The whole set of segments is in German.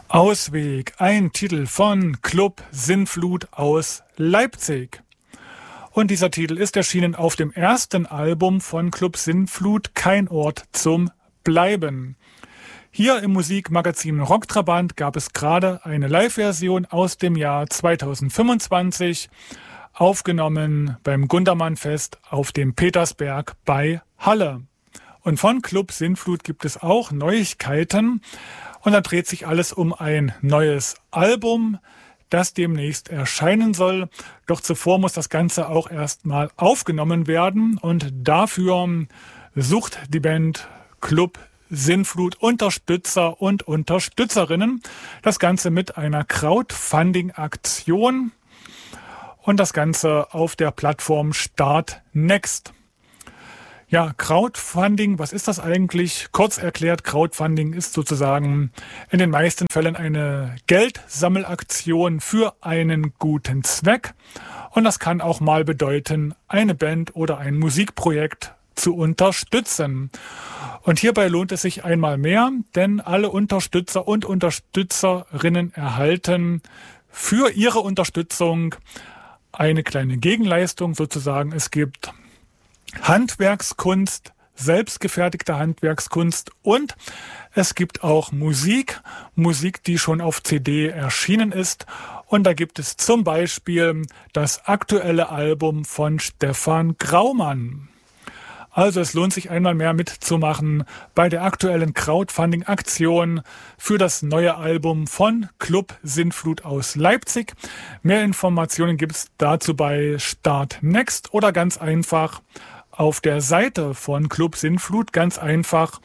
Ausweg, ein Titel von Club Sinnflut aus Leipzig. Und dieser Titel ist erschienen auf dem ersten Album von Club Sinnflut, Kein Ort zum Bleiben. Hier im Musikmagazin Rocktrabant gab es gerade eine Live-Version aus dem Jahr 2025, aufgenommen beim Gundermann-Fest auf dem Petersberg bei Halle. Und von Club Sinnflut gibt es auch Neuigkeiten. Und da dreht sich alles um ein neues Album, das demnächst erscheinen soll. Doch zuvor muss das Ganze auch erstmal aufgenommen werden. Und dafür sucht die Band Club Sinnflut Unterstützer und Unterstützerinnen. Das Ganze mit einer Crowdfunding-Aktion. Und das Ganze auf der Plattform Start Next. Ja, Crowdfunding, was ist das eigentlich? Kurz erklärt, Crowdfunding ist sozusagen in den meisten Fällen eine Geldsammelaktion für einen guten Zweck. Und das kann auch mal bedeuten, eine Band oder ein Musikprojekt zu unterstützen. Und hierbei lohnt es sich einmal mehr, denn alle Unterstützer und Unterstützerinnen erhalten für ihre Unterstützung eine kleine Gegenleistung sozusagen. Es gibt Handwerkskunst, selbstgefertigte Handwerkskunst und es gibt auch Musik, die schon auf CD erschienen ist. Und da gibt es zum Beispiel das aktuelle Album von Stefan Graumann. Also es lohnt sich einmal mehr mitzumachen bei der aktuellen Crowdfunding-Aktion für das neue Album von Club Sinnflut aus Leipzig. Mehr Informationen gibt es dazu bei Start Next oder ganz einfach auf der Seite von Club Sinnflut, ganz einfach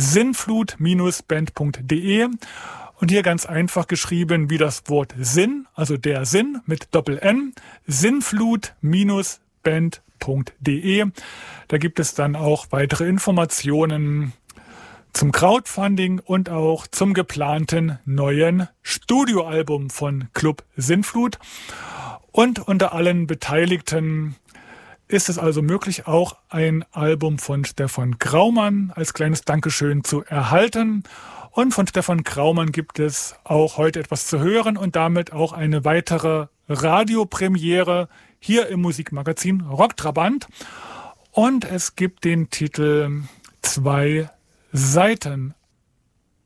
sinnflut-band.de und hier ganz einfach geschrieben wie das Wort Sinn, also der Sinn mit Doppel-N, sinnflut-band.de. Da gibt es dann auch weitere Informationen zum Crowdfunding und auch zum geplanten neuen Studioalbum von Club Sinnflut. Und unter allen Beteiligten ist es also möglich, auch ein Album von Stefan Graumann als kleines Dankeschön zu erhalten. Und von Stefan Graumann gibt es auch heute etwas zu hören und damit auch eine weitere Radiopremiere hier im Musikmagazin Rocktrabant. Und es gibt den Titel 2 Seiten.